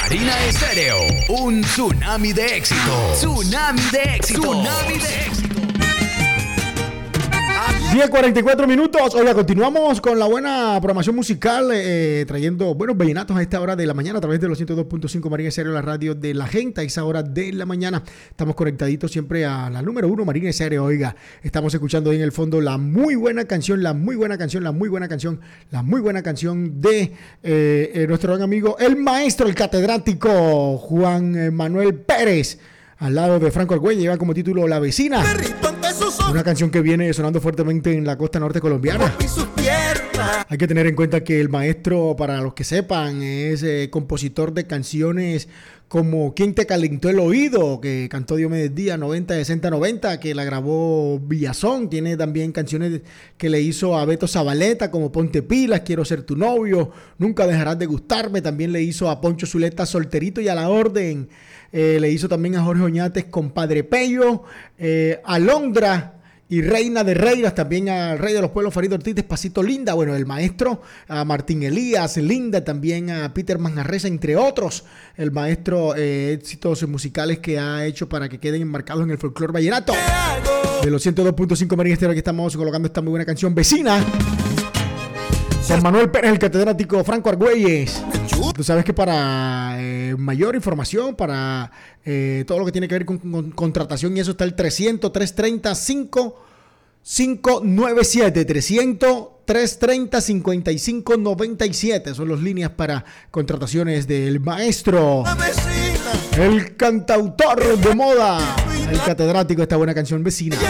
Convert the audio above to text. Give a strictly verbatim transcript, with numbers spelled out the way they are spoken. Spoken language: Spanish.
Marina Estéreo, un tsunami de éxito. Tsunami de éxito. Tsunami de éxito. diez cuarenta y cuatro minutos. Oiga, continuamos con la buena programación musical, eh, trayendo buenos vallenatos a esta hora de la mañana a través de los ciento dos punto cinco Marina Estéreo, la radio de la gente. A esa hora de la mañana estamos conectaditos siempre a la número uno, Marina Estéreo. Oiga, estamos escuchando ahí en el fondo la muy buena canción, la muy buena canción, la muy buena canción, la muy buena canción de eh, eh, nuestro gran amigo, el maestro, el catedrático Juan Manuel Pérez, al lado de Franco Argüelles. Lleva como título La Vecina. Una canción que viene sonando fuertemente en la costa norte colombiana. Hay que tener en cuenta que el maestro, para los que sepan, es eh, compositor de canciones como ¿Quién te calentó el oído?, que cantó Diomedes Díaz, noventa, sesenta, noventa, que la grabó Villazón. Tiene también canciones que le hizo a Beto Zabaleta, como Ponte Pilas, Quiero ser tu novio, Nunca dejarás de gustarme. También le hizo a Poncho Zuleta, Solterito y a la orden. Eh, le hizo también a Jorge Oñates, Compadre Pello, eh, Alondra y Reina de Reinas, también al Rey de los Pueblos, Farid Ortiz, Despacito Linda. Bueno, el maestro, a Martín Elías, Linda, también a Peter Manjarresa, entre otros. El maestro, eh, éxitos musicales que ha hecho para que queden enmarcados en el folclore vallenato. De los ciento dos punto cinco Marina Estéreo, aquí estamos colocando esta muy buena canción, Vecina. Juan Manuel Pérez, el catedrático Franco Argüelles. Tú sabes que para eh, mayor información, para eh, todo lo que tiene que ver con, con contratación y eso, está el trescientos, trescientos treinta, cinco cinco nueve siete. trescientos, trescientos treinta, cincuenta y cinco noventa y siete. Son las líneas para contrataciones del maestro, el cantautor de moda, el catedrático de esta buena canción, Vecina.